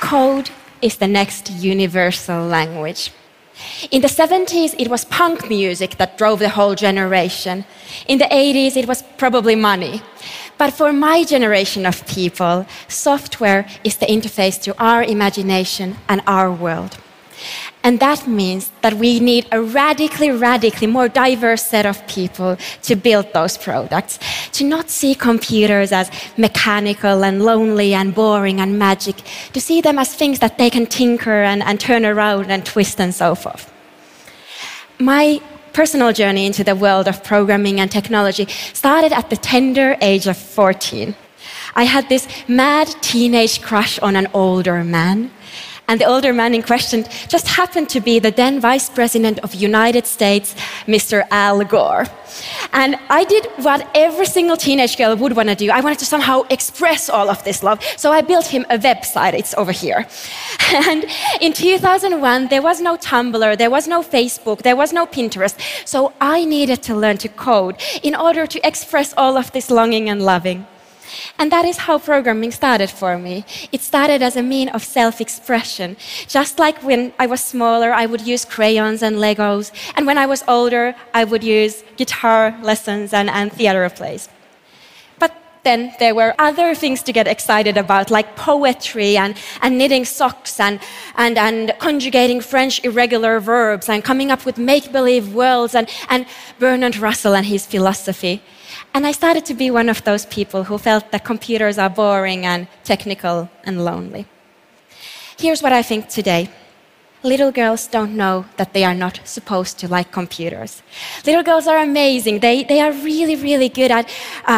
code is the next universal language. In the 70s, it was punk music that drove the whole generation. In the 80s, it was probably money. But for my generation of people, software is the interface to our imagination and our world. And that means that we need a radically more diverse set of people to build those products, to not see computers as mechanical and lonely and boring and magic, to see them as things that they can tinker and turn around and twist and so forth. My personal journey into the world of programming and technology started at the tender age of 14. I had this mad teenage crush on an older man. And the older man in question just happened to be the then Vice President of the United States, Mr. Al Gore. And I did what every single teenage girl would want to do. I wanted to somehow express all of this love. So I built him a website. It's over here. And in 2001, there was no Tumblr, there was no Facebook, there was no Pinterest. So I needed to learn to code in order to express all of this longing and loving. And that is how programming started for me. It started as a means of self-expression. Just like when I was smaller, I would use crayons and Legos. And when I was older, I would use guitar lessons and theater plays. But then there were other things to get excited about, like poetry and knitting socks and conjugating French irregular verbs and coming up with make-believe worlds and Bertrand Russell and his philosophy. And I started to be one of those people who felt that computers are boring and technical and lonely. Here's what I think today. Little girls don't know that they are not supposed to like computers. Little girls are amazing. They are really good at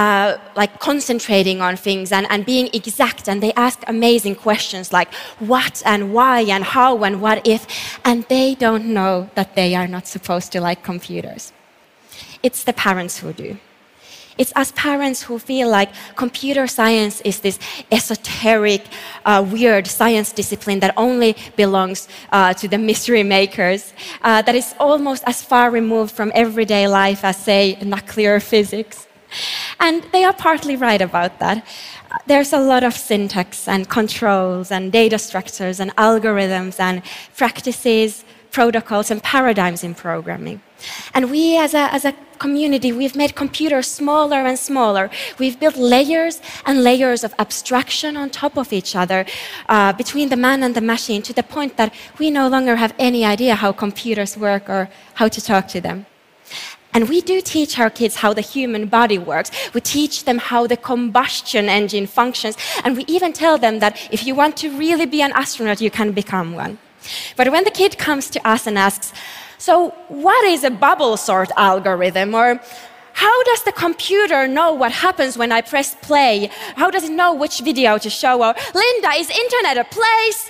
concentrating on things and being exact. And they ask amazing questions like what and why and how and what if. And they don't know that they are not supposed to like computers. It's the parents who do. It's us parents who feel like computer science is this esoteric, weird science discipline that only belongs to the mystery makers, that is almost as far removed from everyday life as, say, nuclear physics. And they are partly right about that. There's a lot of syntax and controls and data structures and algorithms and practices, protocols and paradigms in programming. And we as a community, we've made computers smaller and smaller. We've built layers and layers of abstraction on top of each other between the man and the machine to the point that we no longer have any idea how computers work or how to talk to them. And we do teach our kids how the human body works. We teach them how the combustion engine functions. And we even tell them that if you want to really be an astronaut, you can become one. But when the kid comes to us and asks, so what is a bubble sort algorithm? Or how does the computer know what happens when I press play? How does it know which video to show? Or Linda, is internet a place?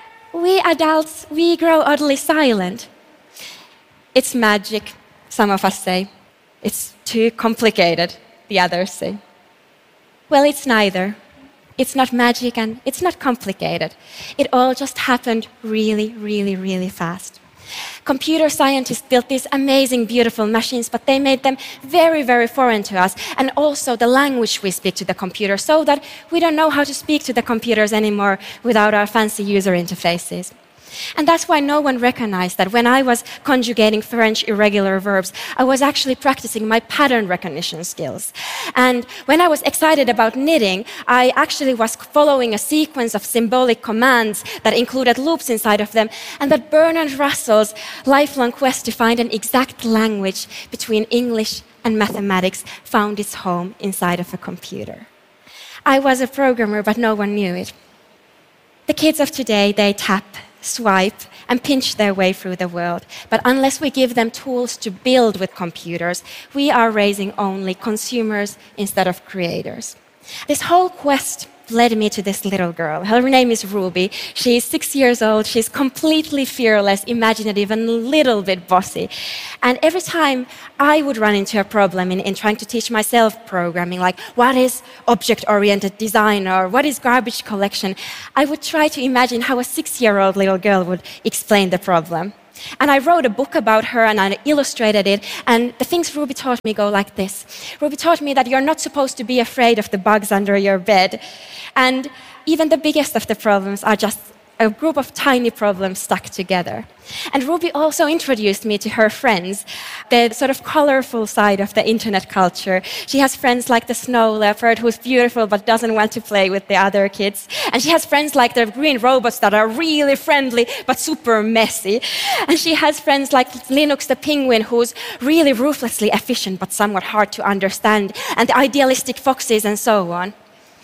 We adults, we grow oddly silent. It's magic, some of us say. It's too complicated, the others say. Well, it's neither. It's not magic and it's not complicated. It all just happened really fast. Computer scientists built these amazing, beautiful machines, but they made them very foreign to us, and also the language we speak to the computer, so that we don't know how to speak to the computers anymore without our fancy user interfaces. And that's why no one recognized that when I was conjugating French irregular verbs, I was actually practicing my pattern recognition skills. And when I was excited about knitting, I actually was following a sequence of symbolic commands that included loops inside of them, and that Bertrand Russell's lifelong quest to find an exact language between English and mathematics found its home inside of a computer. I was a programmer, but no one knew it. The kids of today, they tap, swipe, and pinch their way through the world. But unless we give them tools to build with computers, we are raising only consumers instead of creators. This whole quest led me to this little girl. Her name is Ruby. She's 6 years old. She's completely fearless, imaginative, and a little bit bossy. And every time I would run into a problem in trying to teach myself programming, like what is object-oriented design or what is garbage collection, I would try to imagine how a 6-year-old little girl would explain the problem. And I wrote a book about her and I illustrated it. And the things Ruby taught me go like this. Ruby taught me that you're not supposed to be afraid of the bugs under your bed. And even the biggest of the problems are just a group of tiny problems stuck together. And Ruby also introduced me to her friends, the sort of colorful side of the internet culture. She has friends like the snow leopard, who's beautiful but doesn't want to play with the other kids. And she has friends like the green robots that are really friendly but super messy. And she has friends like Linux the penguin, who's really ruthlessly efficient but somewhat hard to understand, and the idealistic foxes and so on.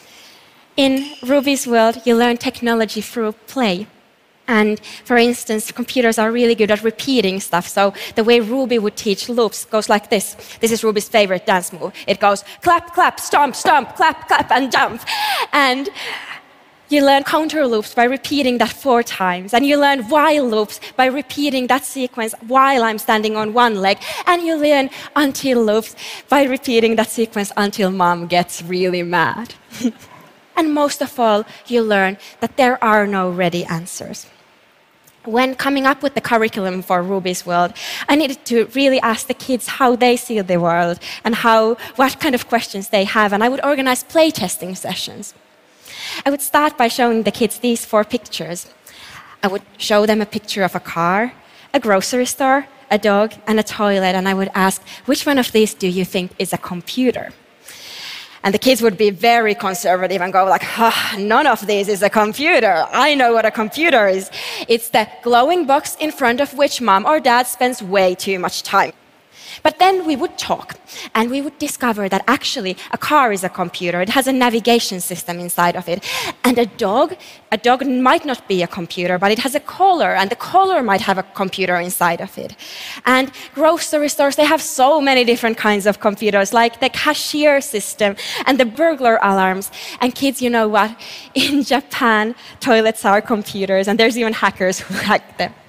In Ruby's world, you learn technology through play. And for instance, computers are really good at repeating stuff. So the way Ruby would teach loops goes like this. This is Ruby's favorite dance move. It goes clap, clap, stomp, stomp, clap, clap, and jump. And you learn counter loops by repeating that 4 times. And you learn while loops by repeating that sequence while I'm standing on one leg. And you learn until loops by repeating that sequence until mom gets really mad. And most of all, you learn that there are no ready answers. When coming up with the curriculum for Ruby's world, I needed to really ask the kids how they see the world and what kind of questions they have, and I would organize playtesting sessions. I would start by showing the kids these 4 pictures. I would show them a picture of a car, a grocery store, a dog, and a toilet, and I would ask, which one of these do you think is a computer? And the kids would be very conservative and go like, none of these is a computer. I know what a computer is. It's the glowing box in front of which mom or dad spends way too much time. But then we would talk, and we would discover that actually a car is a computer. It has a navigation system inside of it. And a dog might not be a computer, but it has a collar, and the collar might have a computer inside of it. And grocery stores, they have so many different kinds of computers, like the cashier system and the burglar alarms. And kids, you know what? In Japan, toilets are computers, and there's even hackers who hack them.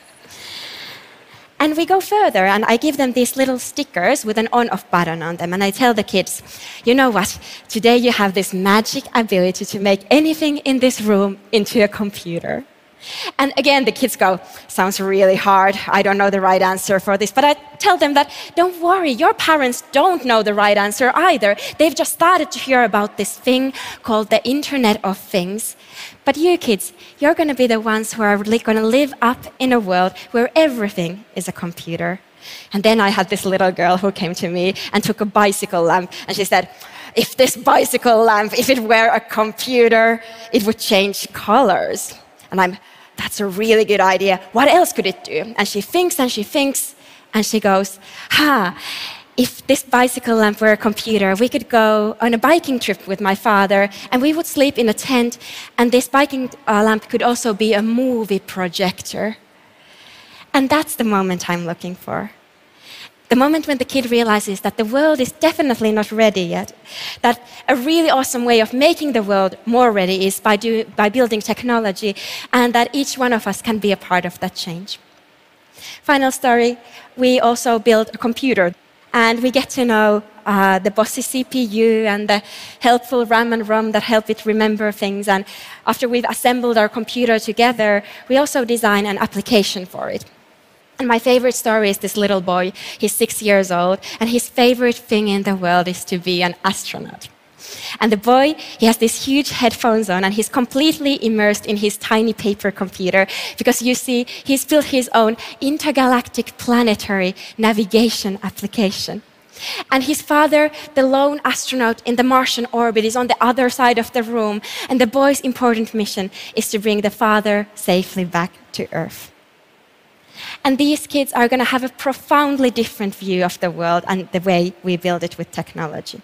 And we go further, and I give them these little stickers with an on-off button on them, and I tell the kids, you know what, today you have this magic ability to make anything in this room into a computer. And again, the kids go, sounds really hard, I don't know the right answer for this, but I tell them that, don't worry, your parents don't know the right answer either. They've just started to hear about this thing called the Internet of Things. But you kids, you're going to be the ones who are really going to live up in a world where everything is a computer. And then I had this little girl who came to me and took a bicycle lamp, and she said, if this bicycle lamp, if it were a computer, it would change colors. And that's a really good idea. What else could it do? And she thinks, and she goes, if this bicycle lamp were a computer, we could go on a biking trip with my father, and we would sleep in a tent, and this biking lamp could also be a movie projector. And that's the moment I'm looking for. The moment when the kid realizes that the world is definitely not ready yet, that a really awesome way of making the world more ready is by building technology, and that each one of us can be a part of that change. Final story, we also built a computer, and we get to know the bossy CPU and the helpful RAM and ROM that help it remember things. And after we've assembled our computer together, we also design an application for it. And my favorite story is this little boy. He's 6 years old, and his favorite thing in the world is to be an astronaut. And the boy, he has these huge headphones on, and he's completely immersed in his tiny paper computer, because you see, he's built his own intergalactic planetary navigation application. And his father, the lone astronaut in the Martian orbit, is on the other side of the room, and the boy's important mission is to bring the father safely back to Earth. And these kids are going to have a profoundly different view of the world and the way we build it with technology.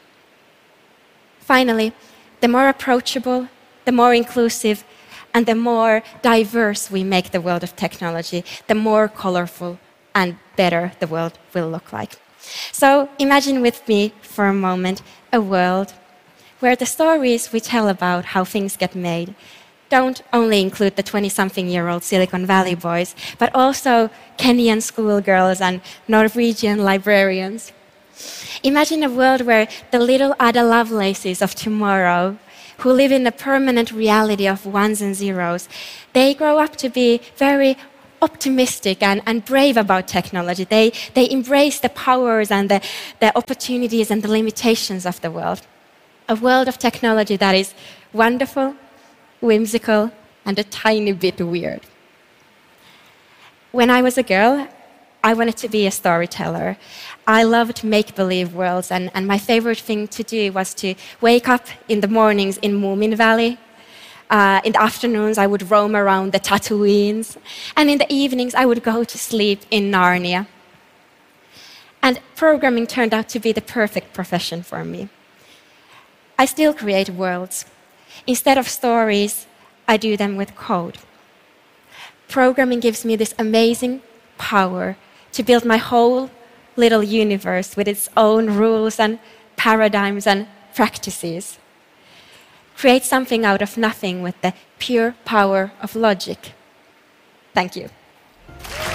Finally, the more approachable, the more inclusive, and the more diverse we make the world of technology, the more colorful and better the world will look like. So imagine with me for a moment a world where the stories we tell about how things get made don't only include the 20-something-year-old Silicon Valley boys, but also Kenyan schoolgirls and Norwegian librarians. Imagine a world where the little Ada Lovelaces of tomorrow, who live in a permanent reality of ones and zeros, they grow up to be very optimistic and brave about technology. They embrace the powers and the opportunities and the limitations of the world. A world of technology that is wonderful, whimsical, and a tiny bit weird. When I was a girl, I wanted to be a storyteller. I loved make-believe worlds, and my favorite thing to do was to wake up in the mornings in Moomin Valley. In the afternoons, I would roam around the Tatooines, and in the evenings, I would go to sleep in Narnia. And programming turned out to be the perfect profession for me. I still create worlds. Instead of stories, I do them with code. Programming gives me this amazing power to build my whole little universe with its own rules and paradigms and practices. Create something out of nothing with the pure power of logic. Thank you.